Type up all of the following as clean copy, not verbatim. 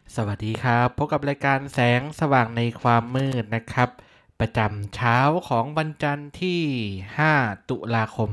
สวัสดีครับพบกับรายการแสงสว่างในความมืดนะครับประจำเช้าของวันจันทร์ที่5ตุลาคม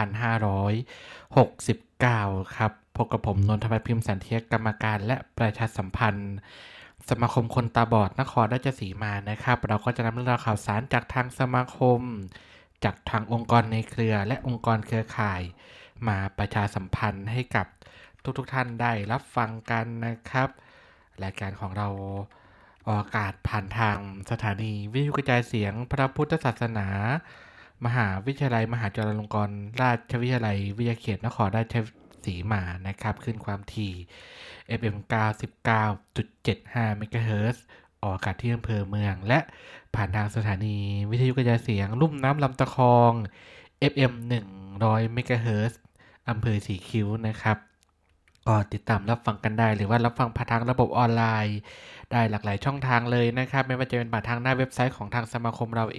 2569ครับพบกับผมนนทวัฒน์พิมพ์สันเทียกรรมการและประชาสัมพันธ์สมาคมคนตาบอดนครราชสีมานะครับเราก็จะนำเรื่องราวข่าวสารจากทางสมาคมจากทางองค์กรในเครือและองค์กรเครือข่ายมาประชาสัมพันธ์ให้กับทุกท่านได้รับฟังกันนะครับ รายการของเราออกอากาศผ่านทางสถานีวิทยุกระจายเสียงพระพุทธศาสนามหาวิทยาลัยมหาจุฬาลงกรณราชวิทยาลัยวิทยาเขตนครราชสีมานะครับขึ้นความถี่ FM 99.75 เมกะเฮิรตซ์ออกอากาศที่อำเภอเมืองและผ่านทางสถานีวิทยุกระจายเสียงลุ่มน้ำลำตะคอง FM 100 เมกะเฮิรตซ์อำเภอสีคิ้วนะครับก็ติดตามรับฟังกันได้หรือว่ารับฟังผ่านทางระบบออนไลน์ได้หลากหลายช่องทางเลยนะครับไม่ว่าจะเป็นผ่านทางหน้าเว็บไซต์ของทางสมาคมเราเอง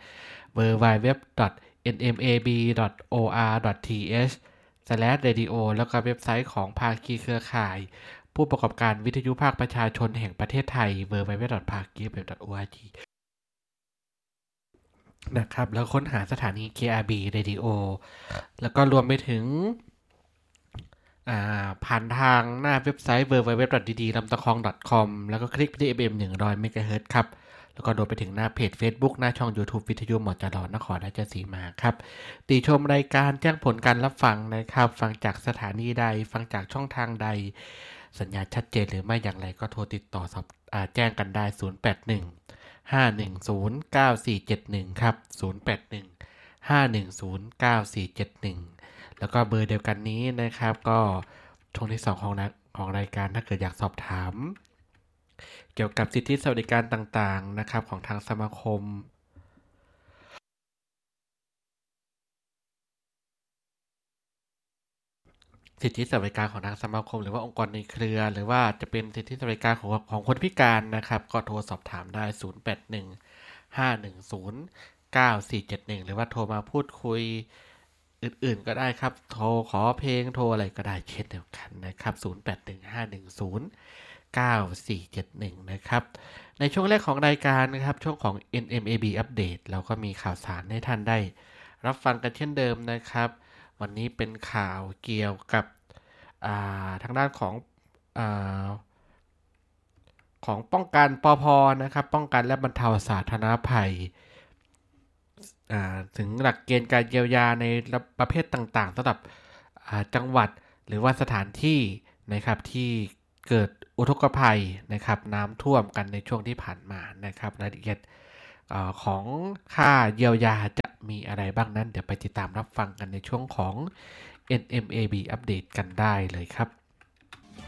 www.nmab.or.th/radio แล้วก็เว็บไซต์ของภาคีเครือข่ายผู้ประกอบการวิทยุภาคประชาชนแห่งประเทศไทย www.phakifm.org นะครับแล้วค้นหาสถานี KRB Radio แล้วก็รวมไปถึงผ่านทางหน้าเว็บไซต์ www.ddlamtakong.com แล้วก็คลิกไปที่ FM 100 MHz ครับแล้วก็โดนไปถึงหน้าเพจ Facebook หน้าช่อง YouTube วิทยุมจรนครราชสีมาครับติชมรายการแจ้งผลการรับฟังนะครับฟังจากสถานีใดฟังจากช่องทางใดสัญญาณชัดเจนหรือไม่อย่างไรก็โทรติดต่อสอบแจ้งกันได้ 081 510 9471 ครับ 081 510 9471แล้วก็เบอร์เดียวกันนี้นะครับก็ช่วงที่2ของรายการถ้าเกิดอยากสอบถามเกี่ยวกับสิทธิสวัสดิการต่างๆนะครับของทางสมาคมสิทธิสวัสดิการของทางสมาคมหรือว่าองค์กรในเครือหรือว่าจะเป็นสิทธิสวัสดิการของคนพิการนะครับก็โทรสอบถามได้081 510 9471หรือว่าโทรมาพูดคุยอื่นๆก็ได้ครับโทรขอเพลงโทรอะไรก็ได้เช่นเดียวกันนะครับ081510 9471นะครับในช่วงแรกของรายการนะครับช่วงของ NMAB Update เราก็มีข่าวสารให้ท่านได้รับฟังกันเช่นเดิมนะครับวันนี้เป็นข่าวเกี่ยวกับทางด้านของอาของป้องกันปภนะครับป้องกันและบรรเทาสาธารณภัยถึงหลักเกณฑ์การเยียวยาในประเภทต่างๆสำหรับจังหวัดหรือว่าสถานที่นะครับที่เกิดอุทกภัยนะครับน้ำท่วมกันในช่วงที่ผ่านมานะครับรายละเอียดของค่าเยียวยาจะมีอะไรบ้างนั้นเดี๋ยวไปติดตามรับฟังกันในช่วงของ NMAB อัปเดตกันได้เลยครับ